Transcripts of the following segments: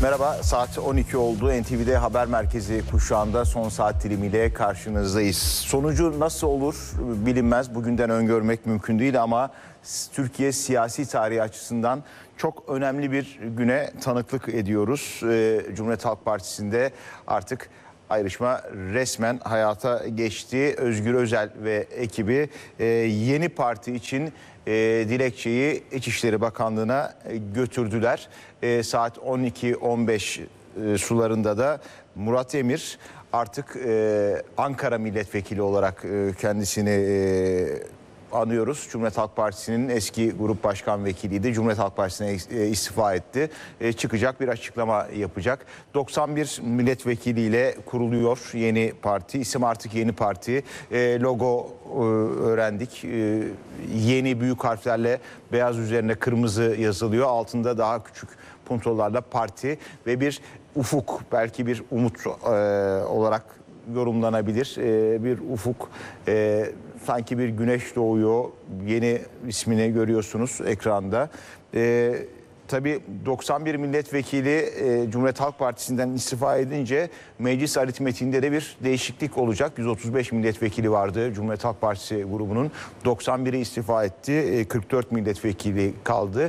Merhaba, saat 12 oldu. NTV'de Haber Merkezi kuşağında son saat dilimiyle karşınızdayız. Sonucu nasıl olur bilinmez. Bugünden öngörmek mümkün değil ama Türkiye siyasi tarihi açısından çok önemli bir güne tanıklık ediyoruz. Cumhuriyet Halk Partisi'nde artık ayrışma resmen hayata geçti. Özgür Özel ve ekibi yeni parti için dilekçeyi İçişleri Bakanlığı'na götürdüler. Saat 12:15 sularında da Murat Emir artık Ankara milletvekili olarak kendisini anıyoruz. Cumhuriyet Halk Partisi'nin eski grup başkan vekiliydi. Cumhuriyet Halk Partisi'ne istifa etti. Çıkacak, bir açıklama yapacak. 91 milletvekiliyle kuruluyor yeni parti. İsim artık Yeni Parti. Logo öğrendik. Yeni büyük harflerle beyaz üzerine kırmızı yazılıyor. Altında daha küçük puntolarla parti ve bir ufuk, belki bir umut olarak yorumlanabilir. Bir ufuk, sanki bir güneş doğuyor. Yeni ismini görüyorsunuz ekranda. Tabii 91 milletvekili Cumhuriyet Halk Partisi'nden istifa edince meclis aritmetiğinde de bir değişiklik olacak. 135 milletvekili vardı Cumhuriyet Halk Partisi grubunun. 91'i istifa etti. 44 milletvekili kaldı.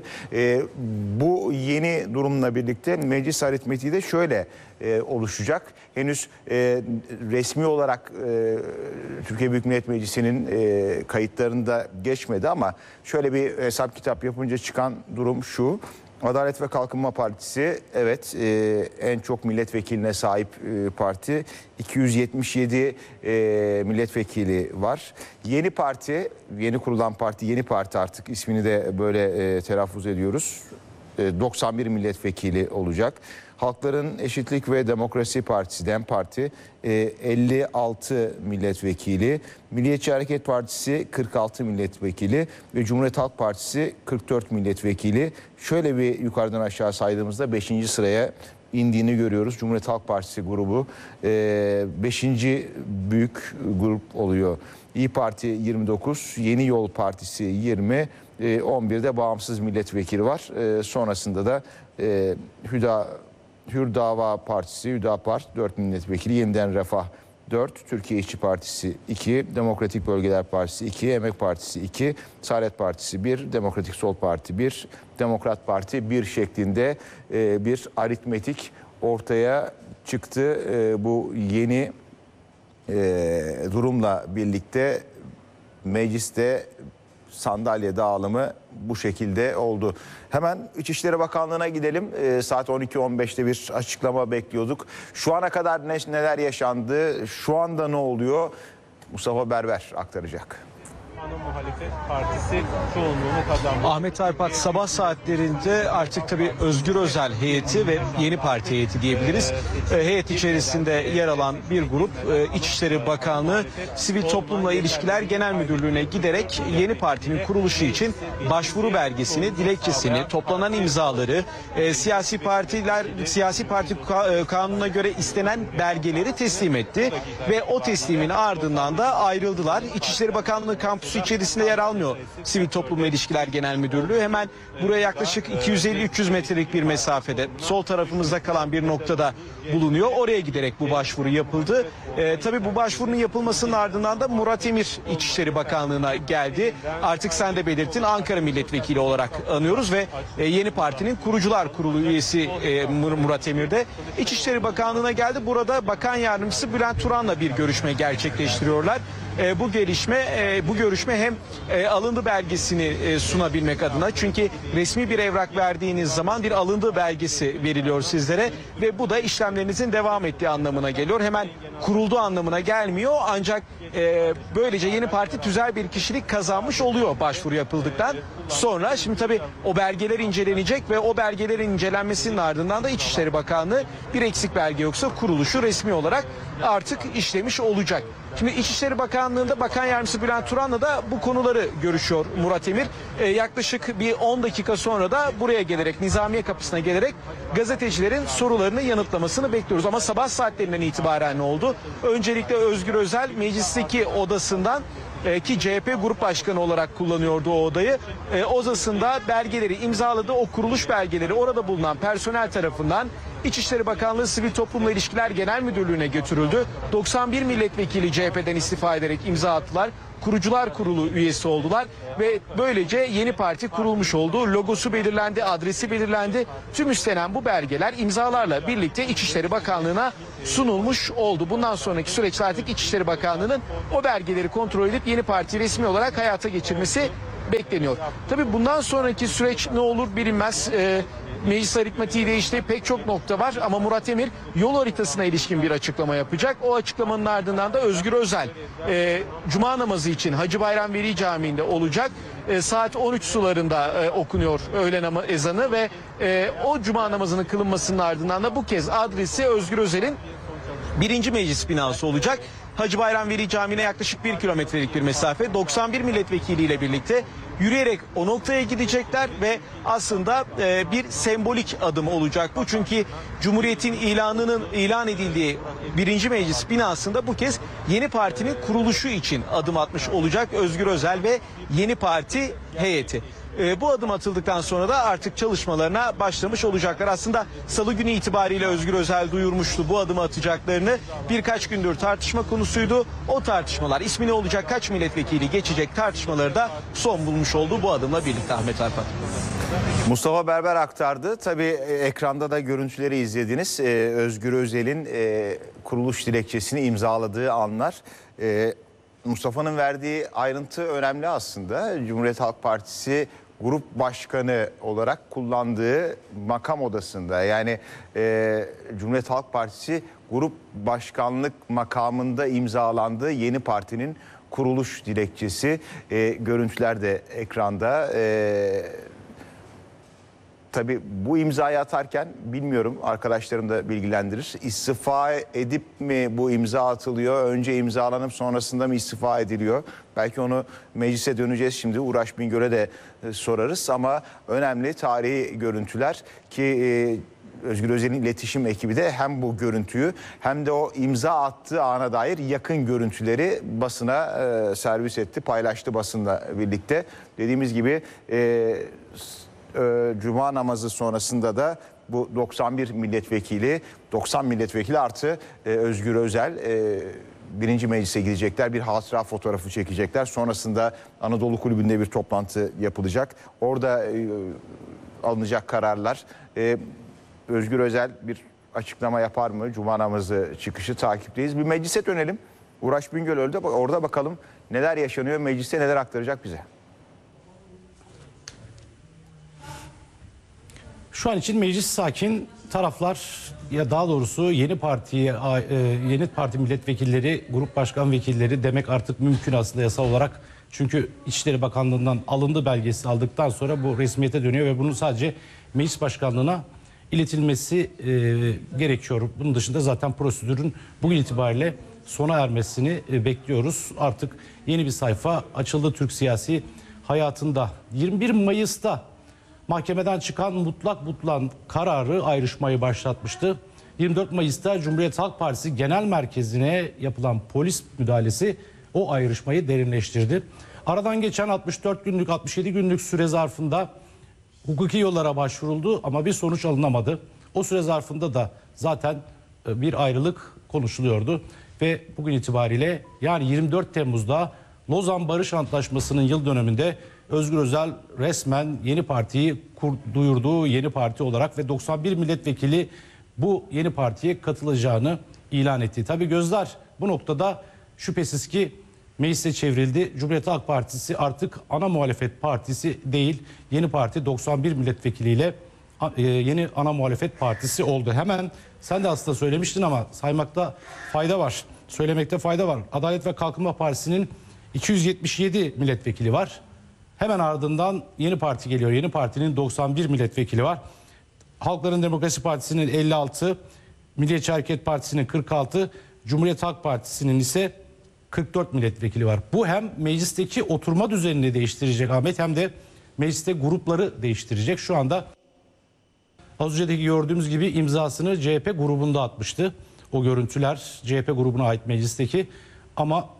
Bu yeni durumla birlikte meclis aritmetiği de şöyle oluşacak. Henüz resmi olarak Türkiye Büyük Millet Meclisi'nin kayıtlarında geçmedi ama şöyle bir hesap kitap yapınca çıkan durum şu. Adalet ve Kalkınma Partisi evet en çok milletvekiline sahip parti. 277 milletvekili var. Yeni Parti, yeni kurulan parti, Yeni Parti artık ismini de böyle telaffuz ediyoruz. 91 milletvekili olacak. Halkların Eşitlik ve Demokrasi Partisi, DEM Parti 56 milletvekili, Milliyetçi Hareket Partisi 46 milletvekili ve Cumhuriyet Halk Partisi 44 milletvekili. Şöyle bir yukarıdan aşağı saydığımızda 5. sıraya indiğini görüyoruz. Cumhuriyet Halk Partisi grubu 5. büyük grup oluyor. İYİ Parti 29, Yeni Yol Partisi 20, 11'de bağımsız milletvekili var. Sonrasında da Hür Dava Partisi, Hüdapar 4 milletvekili, Yeniden Refah 4, Türkiye İşçi Partisi 2, Demokratik Bölgeler Partisi 2, Emek Partisi 2, Saadet Partisi 1, Demokratik Sol Parti 1, Demokrat Parti 1 şeklinde bir aritmetik ortaya çıktı. Bu yeni durumla birlikte mecliste sandalye dağılımı bu şekilde oldu. Hemen İçişleri Bakanlığı'na gidelim. Saat 12:15'te bir açıklama bekliyorduk. Şu ana kadar neler yaşandı? Şu anda ne oluyor? Mustafa Berber aktaracak. Muhalefet Partisi çoğunluğunu kazandı. Ahmet Arpat sabah saatlerinde artık tabii Özgür Özel heyeti ve Yeni Parti heyeti diyebiliriz. Heyet içerisinde yer alan bir grup İçişleri Bakanlığı Sivil Toplumla İlişkiler Genel Müdürlüğü'ne giderek Yeni Parti'nin kuruluşu için başvuru belgesini, dilekçesini, toplanan imzaları, siyasi parti kanununa göre istenen belgeleri teslim etti ve o teslimin ardından da ayrıldılar. İçişleri Bakanlığı kampüsü içerisinde yer almıyor Sivil Toplumla İlişkiler Genel Müdürlüğü. Hemen buraya yaklaşık 250-300 metrelik bir mesafede sol tarafımızda kalan bir noktada bulunuyor. Oraya giderek bu başvuru yapıldı. Tabii bu başvurunun yapılmasının ardından da Murat Emir İçişleri Bakanlığı'na geldi. Artık sen de belirttin, Ankara milletvekili olarak anıyoruz ve Yeni Parti'nin Kurucular Kurulu üyesi Murat Emir de İçişleri Bakanlığı'na geldi. Burada Bakan Yardımcısı Bülent Turan'la bir görüşme gerçekleştiriyorlar. Bu görüşme hem alındı belgesini sunabilmek adına, çünkü resmi bir evrak verdiğiniz zaman bir alındı belgesi veriliyor sizlere ve bu da işlemlerinizin devam ettiği anlamına geliyor. Hemen kurulduğu anlamına gelmiyor, ancak böylece Yeni Parti tüzel bir kişilik kazanmış oluyor başvuru yapıldıktan sonra. Şimdi tabii o belgeler incelenecek ve o belgelerin incelenmesinin ardından da İçişleri Bakanlığı bir eksik belge yoksa kuruluşu resmi olarak artık işlemiş olacak. Şimdi İçişleri Bakanlığı'nda Bakan Yardımcısı Bülent Turan'la da bu konuları görüşüyor Murat Emir. Yaklaşık bir 10 dakika sonra da buraya gelerek, Nizamiye Kapısı'na gelerek gazetecilerin sorularını yanıtlamasını bekliyoruz. Ama sabah saatlerinden itibaren ne oldu? Öncelikle Özgür Özel meclisteki odasından ki CHP Grup Başkanı olarak kullanıyordu o odayı. Odasında belgeleri imzaladı. O kuruluş belgeleri orada bulunan personel tarafından İçişleri Bakanlığı Sivil Toplumla İlişkiler Genel Müdürlüğü'ne götürüldü. 91 milletvekili CHP'den istifa ederek imza attılar. Kurucular Kurulu üyesi oldular ve böylece yeni parti kurulmuş oldu. Logosu belirlendi, adresi belirlendi. Tüm istenen bu belgeler imzalarla birlikte İçişleri Bakanlığı'na sunulmuş oldu. Bundan sonraki süreçte artık İçişleri Bakanlığı'nın o belgeleri kontrol edip yeni parti resmi olarak hayata geçirmesi bekleniyor. Tabii bundan sonraki süreç ne olur bilinmez. Meclis aritmatiği değişti, pek çok nokta var ama Murat Emir yol haritasına ilişkin bir açıklama yapacak. O açıklamanın ardından da Özgür Özel Cuma namazı için Hacı Bayram Veli Camii'nde olacak. Saat 13 sularında okunuyor öğlen ezanı ve o Cuma namazının kılınmasının ardından da bu kez adresi Özgür Özel'in 1. Meclis binası olacak. Hacı Bayram Veli Camii'ne yaklaşık 1 kilometrelik bir mesafe. 91 milletvekiliyle birlikte yürüyerek o noktaya gidecekler ve aslında bir sembolik adım olacak bu. Çünkü Cumhuriyet'in ilan edildiği 1. Meclis binasında bu kez yeni partinin kuruluşu için adım atmış olacak Özgür Özel ve yeni parti heyeti. Bu adım atıldıktan sonra da artık çalışmalarına başlamış olacaklar. Aslında salı günü itibariyle Özgür Özel duyurmuştu bu adımı atacaklarını. Birkaç gündür tartışma konusuydu. O tartışmalar ismi ne olacak, kaç milletvekili geçecek tartışmaları da son bulmuş oldu bu adımla birlikte Ahmet Arpat. Mustafa Berber aktardı. Tabii ekranda da görüntüleri izlediniz. Özgür Özel'in kuruluş dilekçesini imzaladığı anlar. Mustafa'nın verdiği ayrıntı önemli aslında. Cumhuriyet Halk Partisi Grup Başkanı olarak kullandığı makam odasında, yani Cumhuriyet Halk Partisi Grup Başkanlık makamında imzalandığı yeni partinin kuruluş dilekçesi. Görüntüler de ekranda. Tabii bu imzayı atarken bilmiyorum, arkadaşlarım da bilgilendirir. İstifa edip mi bu imza atılıyor? Önce imzalanıp sonrasında mı istifa ediliyor? Belki onu meclise döneceğiz şimdi. Uğraş Bingöl'e de sorarız ama önemli tarihi görüntüler ki Özgür Özel'in iletişim ekibi de hem bu görüntüyü hem de o imza attığı ana dair yakın görüntüleri basına servis etti, paylaştı basınla birlikte. Dediğimiz gibi Cuma namazı sonrasında da bu 90 milletvekili artı Özgür Özel 1. Meclis'e gidecekler. Bir hatıra fotoğrafı çekecekler. Sonrasında Anadolu Kulübü'nde bir toplantı yapılacak. Orada alınacak kararlar. Özgür Özel bir açıklama yapar mı? Cuma namazı çıkışı takipteyiz. Bir meclise dönelim. Uğraş Bingöl orada bakalım neler yaşanıyor, mecliste neler aktaracak bize. Şu an için meclis sakin, taraflar, ya daha doğrusu yeni parti milletvekilleri, grup başkan vekilleri demek artık mümkün aslında yasal olarak. Çünkü İçişleri Bakanlığı'ndan alındı belgesi aldıktan sonra bu resmiyete dönüyor ve bunun sadece meclis başkanlığına iletilmesi gerekiyor. Bunun dışında zaten prosedürün bugün itibariyle sona ermesini bekliyoruz. Artık yeni bir sayfa açıldı Türk siyasi hayatında. 21 Mayıs'ta mahkemeden çıkan mutlak butlan kararı ayrışmayı başlatmıştı. 24 Mayıs'ta Cumhuriyet Halk Partisi Genel Merkezi'ne yapılan polis müdahalesi o ayrışmayı derinleştirdi. Aradan geçen 64 günlük 67 günlük süre zarfında hukuki yollara başvuruldu ama bir sonuç alınamadı. O süre zarfında da zaten bir ayrılık konuşuluyordu ve bugün itibariyle yani 24 Temmuz'da Lozan Barış Antlaşması'nın yıl dönümünde Özgür Özel resmen yeni partiyi duyurduğu yeni parti olarak ve 91 milletvekili bu yeni partiye katılacağını ilan etti. Tabii gözler bu noktada şüphesiz ki meclise çevrildi. Cumhuriyet Halk Partisi artık ana muhalefet partisi değil. Yeni parti 91 milletvekiliyle yeni ana muhalefet partisi oldu. Hemen sen de aslında söylemiştin ama saymakta fayda var. Söylemekte fayda var. Adalet ve Kalkınma Partisi'nin 277 milletvekili var. Hemen ardından Yeni Parti geliyor. Yeni Parti'nin 91 milletvekili var. Halkların Demokrasi Partisi'nin 56, Milliyetçi Hareket Partisi'nin 46, Cumhuriyet Halk Partisi'nin ise 44 milletvekili var. Bu hem meclisteki oturma düzenini değiştirecek Ahmet, hem de mecliste grupları değiştirecek. Şu anda az önceki gördüğümüz gibi imzasını CHP grubunda atmıştı. O görüntüler CHP grubuna ait meclisteki, ama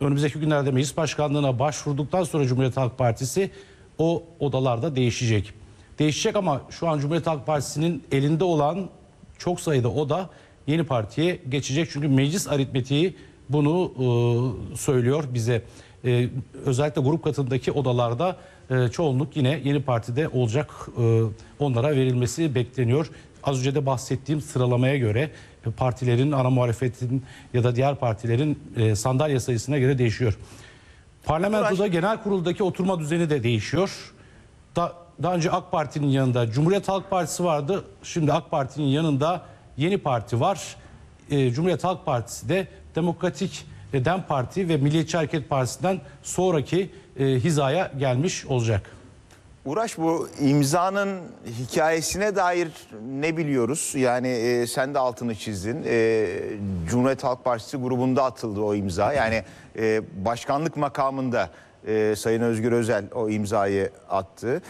önümüzdeki günlerde meclis başkanlığına başvurduktan sonra Cumhuriyet Halk Partisi o odalarda değişecek. Değişecek ama şu an Cumhuriyet Halk Partisi'nin elinde olan çok sayıda oda yeni partiye geçecek. Çünkü meclis aritmetiği bunu söylüyor bize. Özellikle grup katındaki odalarda çoğunluk yine yeni partide olacak. Onlara verilmesi bekleniyor. Az önce de bahsettiğim sıralamaya göre partilerin, ana muhalefetin ya da diğer partilerin sandalye sayısına göre değişiyor. Parlamentoda genel kuruldaki oturma düzeni de değişiyor. Daha önce AK Parti'nin yanında Cumhuriyet Halk Partisi vardı. Şimdi AK Parti'nin yanında Yeni Parti var. Cumhuriyet Halk Partisi de Demokratik DEM Parti ve Milliyetçi Hareket Partisi'nden sonraki hizaya gelmiş olacak. Uğraş, bu imzanın hikayesine dair ne biliyoruz? Yani sen de altını çizdin. Cumhuriyet Halk Partisi grubunda atıldı o imza. Yani başkanlık makamında Sayın Özgür Özel o imzayı attı.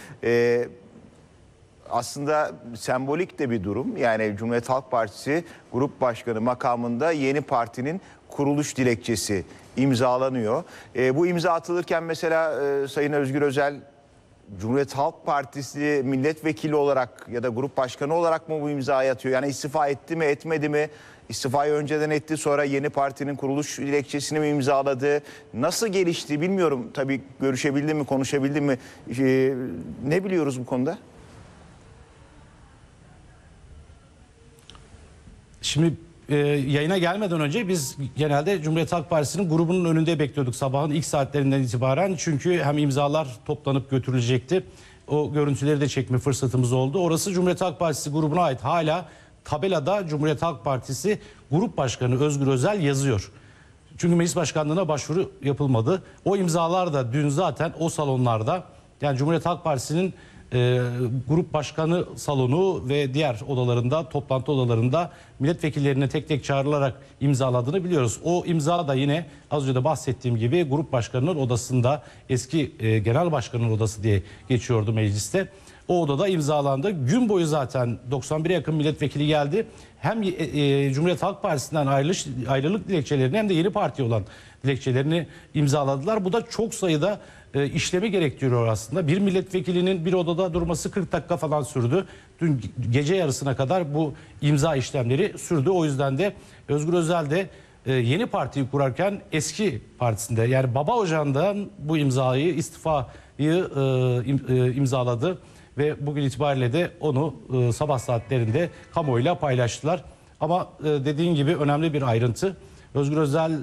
Aslında sembolik de bir durum. Yani Cumhuriyet Halk Partisi Grup Başkanı makamında yeni partinin kuruluş dilekçesi imzalanıyor. Bu imza atılırken mesela Sayın Özgür Özel Cumhuriyet Halk Partisi milletvekili olarak ya da grup başkanı olarak mı bu imzayı atıyor? Yani istifa etti mi, etmedi mi? İstifayı önceden etti, sonra yeni partinin kuruluş dilekçesini mi imzaladı? Nasıl gelişti bilmiyorum. Tabii görüşebildi mi, konuşabildi mi? Ne biliyoruz bu konuda? Şimdi yayına gelmeden önce biz genelde Cumhuriyet Halk Partisi'nin grubunun önünde bekliyorduk sabahın ilk saatlerinden itibaren. Çünkü hem imzalar toplanıp götürülecekti. O görüntüleri de çekme fırsatımız oldu. Orası Cumhuriyet Halk Partisi grubuna ait. Hala tabelada Cumhuriyet Halk Partisi Grup Başkanı Özgür Özel yazıyor. Çünkü meclis başkanlığına başvuru yapılmadı. O imzalar da dün zaten o salonlarda, yani Cumhuriyet Halk Partisi'nin grup başkanı salonu ve diğer odalarında, toplantı odalarında milletvekillerine tek tek çağrılarak imzaladığını biliyoruz. O imza da yine az önce de bahsettiğim gibi grup başkanının odasında, eski genel başkanın odası diye geçiyordu mecliste. O odada imzalandı. Gün boyu zaten 91'e yakın milletvekili geldi. Hem Cumhuriyet Halk Partisi'nden ayrılık dilekçelerini hem de yeni parti olan dilekçelerini imzaladılar. Bu da çok sayıda işlemi gerektiriyor aslında. Bir milletvekilinin bir odada durması 40 dakika falan sürdü. Dün gece yarısına kadar bu imza işlemleri sürdü. O yüzden de Özgür Özel de yeni partiyi kurarken eski partisinde, yani baba ocağından bu istifayı imzaladı. Ve bugün itibariyle de onu sabah saatlerinde kamuoyuyla paylaştılar. Ama dediğin gibi önemli bir ayrıntı. Özgür Özel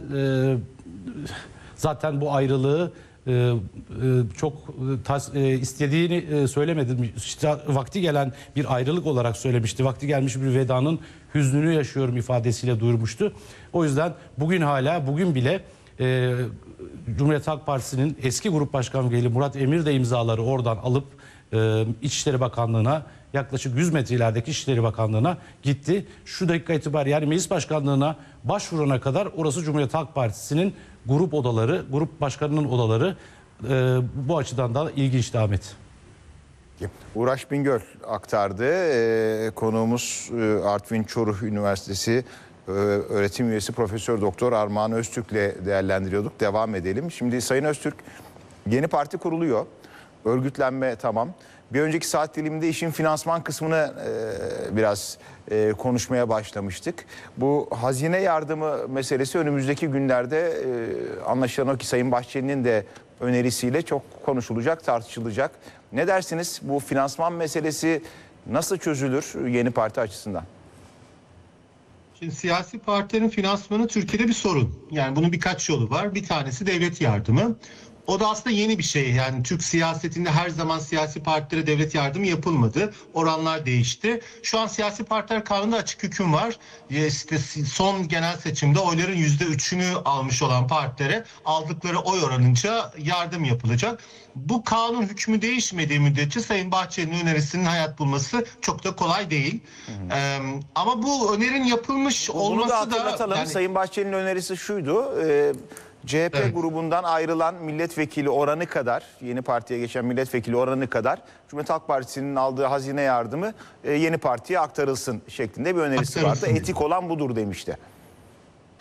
zaten bu ayrılığı çok istediğini söylemedi. İşte vakti gelen bir ayrılık olarak söylemişti. Vakti gelmiş bir vedanın hüznünü yaşıyorum ifadesiyle duyurmuştu. O yüzden bugün bile Cumhuriyet Halk Partisi'nin eski grup başkan vekili Murat Emir de imzaları oradan alıp İçişleri Bakanlığı'na, yaklaşık 100 metre ilerideki İçişleri Bakanlığı'na gitti. Şu dakika itibariyle, yani meclis başkanlığına başvurana kadar orası Cumhuriyet Halk Partisi'nin grup odaları, grup başkanının odaları. Bu açıdan da ilginç Ahmet. Uğraş Bingöl aktardı. Konuğumuz Artvin Çoruh Üniversitesi öğretim üyesi Profesör Doktor Armağan Öztürk'le değerlendiriyorduk. Devam edelim. Şimdi Sayın Öztürk, yeni parti kuruluyor. Örgütlenme tamam. Bir önceki saat diliminde işin finansman kısmını biraz konuşmaya başlamıştık. Bu hazine yardımı meselesi önümüzdeki günlerde anlaşılan o ki Sayın Bahçeli'nin de önerisiyle çok konuşulacak, tartışılacak. Ne dersiniz? Bu finansman meselesi nasıl çözülür yeni parti açısından? Şimdi siyasi partilerin finansmanı Türkiye'de bir sorun. Yani bunun birkaç yolu var. Bir tanesi devlet yardımı. O da aslında yeni bir şey. Yani Türk siyasetinde her zaman siyasi partilere devlet yardımı yapılmadı. Oranlar değişti. Şu an siyasi partiler kanununda açık hüküm var. İşte son genel seçimde oyların %3'ünü almış olan partilere aldıkları oy oranınca yardım yapılacak. Bu kanun hükmü değişmediği müddetçe Sayın Bahçeli'nin önerisinin hayat bulması çok da kolay değil. Ama bu önerin yapılmış olması Bunu da hatırlatalım. Yani... Sayın Bahçeli'nin önerisi şuydu. CHP grubundan ayrılan milletvekili oranı kadar, yeni partiye geçen milletvekili oranı kadar Cumhuriyet Halk Partisi'nin aldığı hazine yardımı yeni partiye aktarılsın şeklinde bir önerisi vardı. Etik olan budur demişti. Evet.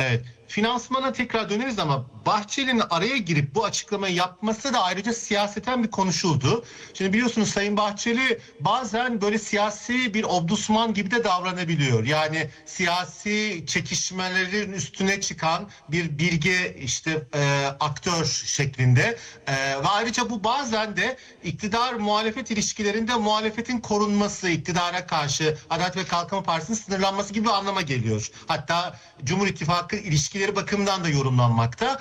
finansmana tekrar döneriz ama Bahçeli'nin araya girip bu açıklamayı yapması da ayrıca siyaseten bir konuşuldu. Şimdi biliyorsunuz Sayın Bahçeli bazen böyle siyasi bir ombudsman gibi de davranabiliyor. Yani siyasi çekişmelerin üstüne çıkan bir bilge aktör şeklinde. Ve ayrıca bu bazen de iktidar muhalefet ilişkilerinde muhalefetin korunması, iktidara karşı Adalet ve Kalkınma Partisi'nin sınırlanması gibi bir anlama geliyor. Hatta Cumhur İttifakı ilişkileri bakımından da yorumlanmakta.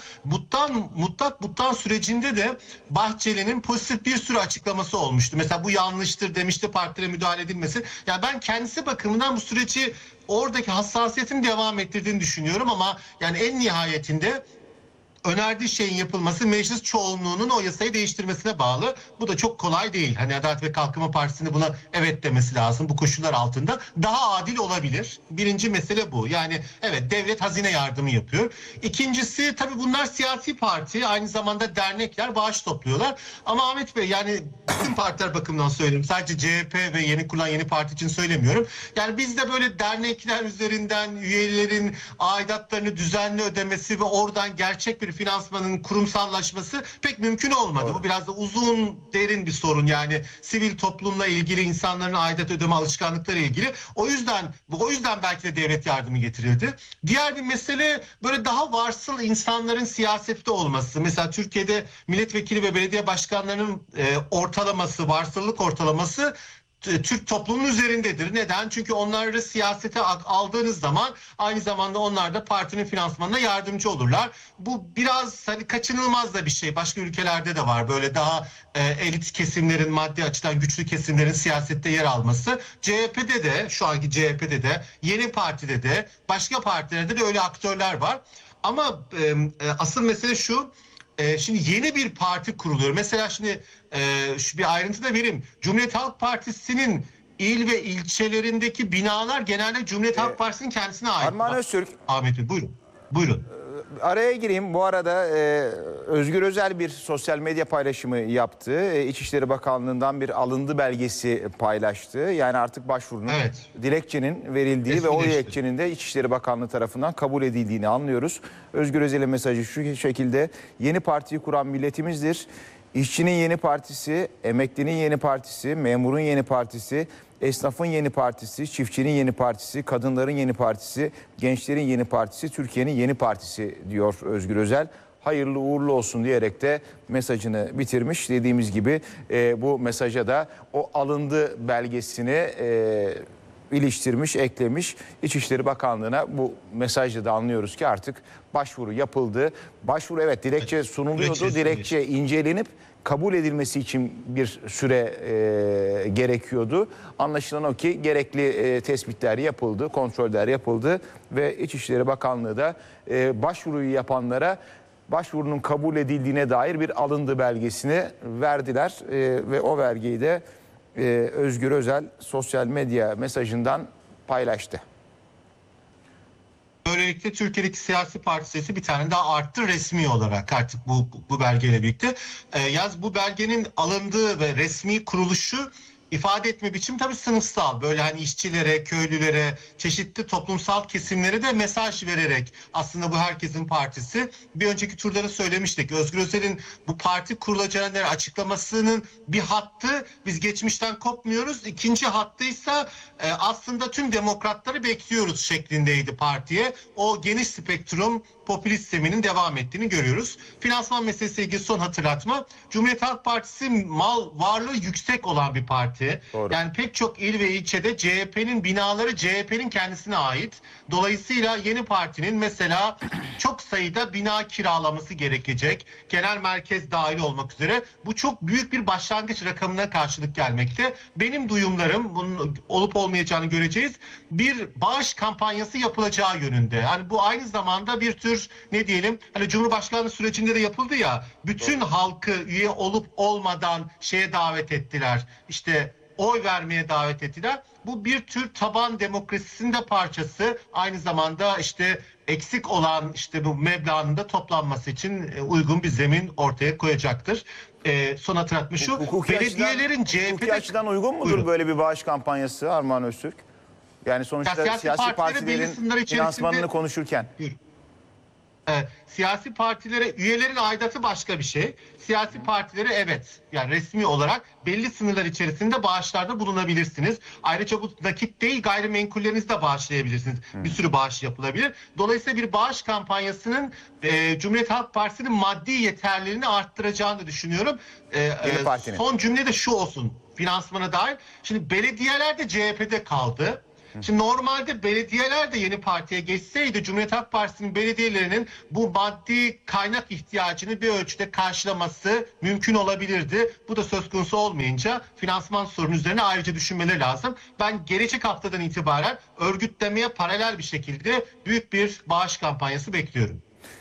Mutlak buttan sürecinde de Bahçeli'nin pozitif bir sürü açıklaması olmuştu. Mesela bu yanlıştır demişti, partilere müdahale edilmesi. Yani ben kendisi bakımından bu süreci oradaki hassasiyetin devam ettirdiğini düşünüyorum ama yani en nihayetinde önerdiği şeyin yapılması meclis çoğunluğunun o yasayı değiştirmesine bağlı. Bu da çok kolay değil. Hani Adalet ve Kalkınma Partisi'nin buna evet demesi lazım. Bu koşullar altında daha adil olabilir. Birinci mesele bu. Yani evet, devlet hazine yardımı yapıyor. İkincisi, tabii bunlar siyasi parti. Aynı zamanda dernekler bağış topluyorlar. Ama Ahmet Bey, yani bütün partiler bakımından söyleyeyim. Sadece CHP ve yeni kurulan yeni parti için söylemiyorum. Yani biz de böyle dernekler üzerinden üyelerin aidatlarını düzenli ödemesi ve oradan gerçek bir finansmanın kurumsallaşması pek mümkün olmadı. Bu biraz da uzun, derin bir sorun. Yani sivil toplumla ilgili, insanların aidat ödeme alışkanlıkları ilgili. O yüzden belki de devlet yardımı getirildi. Diğer bir mesele böyle daha varsıl insanların siyasette olması. Mesela Türkiye'de milletvekili ve belediye başkanlarının ortalaması, varsıllık ortalaması Türk toplumunun üzerindedir. Neden? Çünkü onları siyasete aldığınız zaman aynı zamanda onlar da partinin finansmanına yardımcı olurlar. Bu biraz hani kaçınılmaz da bir şey. Başka ülkelerde de var. Böyle daha elit kesimlerin, maddi açıdan güçlü kesimlerin siyasette yer alması. CHP'de de, şu anki CHP'de de, yeni partide de, başka partilerde de öyle aktörler var. Ama asıl mesele şu. Şimdi yeni bir parti kuruluyor. Mesela şimdi şu bir ayrıntı da vereyim. Cumhuriyet Halk Partisi'nin il ve ilçelerindeki binalar genelde Cumhuriyet Halk Partisi'nin kendisine ait. Armağan Öztürk, Ahmet Bey, buyurun. Buyurun. araya gireyim. Bu arada Özgür Özel bir sosyal medya paylaşımı yaptı. İçişleri Bakanlığı'ndan bir alıntı belgesi paylaştı. Yani artık başvurunun, dilekçenin verildiği ve o dilekçenin de İçişleri Bakanlığı tarafından kabul edildiğini anlıyoruz. Özgür Özel'in mesajı şu şekilde: yeni partiyi kuran milletimizdir. İşçinin yeni partisi, emeklinin yeni partisi, memurun yeni partisi, esnafın yeni partisi, çiftçinin yeni partisi, kadınların yeni partisi, gençlerin yeni partisi, Türkiye'nin yeni partisi diyor Özgür Özel. Hayırlı uğurlu olsun diyerek de mesajını bitirmiş. Dediğimiz gibi bu mesaja da o alındı belgesini iliştirmiş, eklemiş. İçişleri Bakanlığı'na bu mesajla da anlıyoruz ki artık başvuru yapıldı. Başvuru, evet, dilekçe sunuluyordu. Dilekçe incelenip kabul edilmesi için bir süre gerekiyordu. Anlaşılan o ki gerekli tespitler yapıldı, kontroller yapıldı ve İçişleri Bakanlığı da başvuruyu yapanlara başvurunun kabul edildiğine dair bir alındı belgesini verdiler ve o belgeyi de Özgür Özel sosyal medya mesajından paylaştı. Böylelikle Türkiye'deki siyasi parti sayısı bir tane daha arttı resmi olarak artık bu belgeyle birlikte. Yalnız bu belgenin alındığı ve resmi kuruluşu, ifade etme biçim tabii sınıfsal. Böyle hani işçilere, köylülere, çeşitli toplumsal kesimlere de mesaj vererek aslında bu herkesin partisi. Bir önceki turda da söylemiştik. Özgür Özel'in bu parti kurulacağına dair açıklamasının bir hattı, biz geçmişten kopmuyoruz. İkinci hattıysa aslında tüm demokratları bekliyoruz şeklindeydi partiye. O geniş spektrum popülist zeminin devam ettiğini görüyoruz. Finansman meselesiyle ilgili son hatırlatma. Cumhuriyet Halk Partisi mal varlığı yüksek olan bir parti. Doğru. Yani pek çok il ve ilçede CHP'nin binaları CHP'nin kendisine ait. Dolayısıyla yeni partinin mesela çok sayıda bina kiralaması gerekecek. Genel merkez dahil olmak üzere. Bu çok büyük bir başlangıç rakamına karşılık gelmekte. Benim duyumlarım, bunun olup olmayacağını göreceğiz, bir bağış kampanyası yapılacağı yönünde. Yani bu aynı zamanda bir tür, ne diyelim, hani Cumhurbaşkanlığı sürecinde de yapıldı ya, bütün halkı üye olup olmadan şeye davet ettiler. İşte oy vermeye davet ettiler. Bu bir tür taban demokrasisinin de parçası. Aynı zamanda işte eksik olan işte bu meblağın da toplanması için uygun bir zemin ortaya koyacaktır. Son hatırlatma şu: belediyelerin hukuki açıdan uygun mudur Buyurun. böyle bir bağış kampanyası Armağan Öztürk? Yani sonuçta Ya siyasi partilerin finansmanını konuşurken. Siyasi partilere üyelerin aidatı başka bir şey. Siyasi partilere evet yani resmi olarak belli sınırlar içerisinde bağışlarda bulunabilirsiniz. Ayrıca bu nakit değil gayrimenkullerinizi de bağışlayabilirsiniz. Bir sürü bağış yapılabilir. Dolayısıyla bir bağış kampanyasının Cumhuriyet Halk Partisi'nin maddi yeterliliğini arttıracağını düşünüyorum. Son cümle de şu olsun finansmana dair. Şimdi belediyeler de CHP'de kaldı. Şimdi normalde belediyeler de yeni partiye geçseydi Cumhuriyet Halk Partisi'nin belediyelerinin bu maddi kaynak ihtiyacını bir ölçüde karşılaması mümkün olabilirdi. Bu da söz konusu olmayınca finansman sorunu üzerine ayrıca düşünmeleri lazım. Ben gelecek haftadan itibaren örgütlemeye paralel bir şekilde büyük bir bağış kampanyası bekliyorum.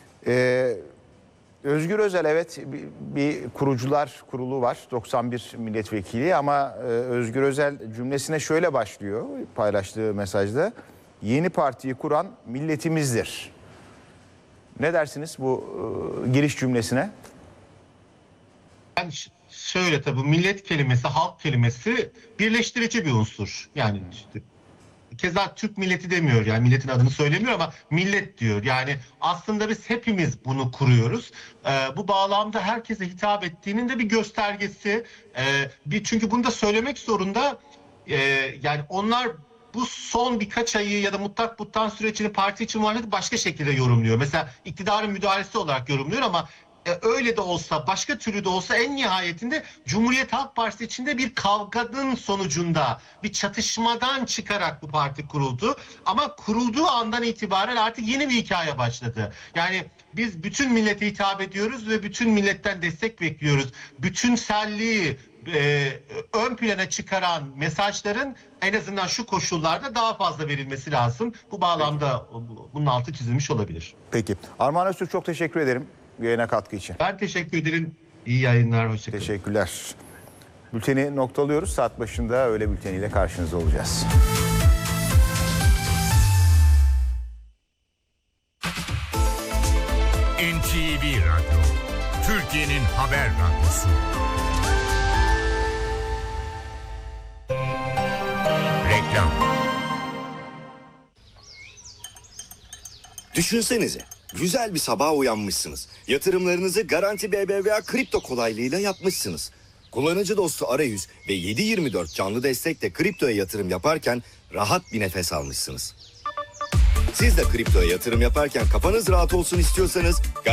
Özgür Özel evet bir kurucular kurulu var 91 milletvekili ama Özgür Özel cümlesine şöyle başlıyor paylaştığı mesajda. Yeni partiyi kuran milletimizdir. Ne dersiniz bu giriş cümlesine? Yani şöyle tabii millet kelimesi, halk kelimesi birleştirici bir unsur. Yani işte keza Türk milleti demiyor yani milletin adını söylemiyor ama millet diyor. Yani aslında biz hepimiz bunu kuruyoruz. Bu bağlamda herkese hitap ettiğinin de bir göstergesi. Çünkü bunu da söylemek zorunda. Yani onlar bu son birkaç ayı ya da mutlak buttan sürecini parti için muhalefeti başka şekilde yorumluyor. Mesela iktidarın müdahalesi olarak yorumluyor ama öyle de olsa başka türlü de olsa en nihayetinde Cumhuriyet Halk Partisi içinde bir kavganın sonucunda bir çatışmadan çıkarak bu parti kuruldu. Ama kurulduğu andan itibaren artık yeni bir hikaye başladı. Yani biz bütün millete hitap ediyoruz ve bütün milletten destek bekliyoruz. Bütünselliği ön plana çıkaran mesajların en azından şu koşullarda daha fazla verilmesi lazım. Bu bağlamda bunun altı çizilmiş olabilir. Peki. Armağan Öztürk çok teşekkür ederim yayına katkı için. Ben teşekkür ederim. İyi yayınlar. Hoşçakalın. Teşekkürler. Bülteni noktalıyoruz. Saat başında öğle bülteniyle karşınızda olacağız. NTV Radyo, Türkiye'nin haber radyosu. Reklam. Düşünsenize, güzel bir sabaha uyanmışsınız. Yatırımlarınızı Garanti BBVA kripto kolaylığıyla yapmışsınız. Kullanıcı dostu arayüz ve 7/24 canlı destekle kriptoya yatırım yaparken rahat bir nefes almışsınız. Siz de kriptoya yatırım yaparken kafanız rahat olsun istiyorsanız